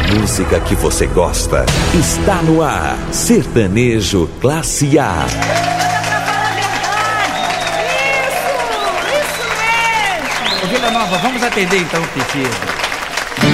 música que você gosta está no ar. Sertanejo Classe A. Vila Nova, vamos atender então o pedido.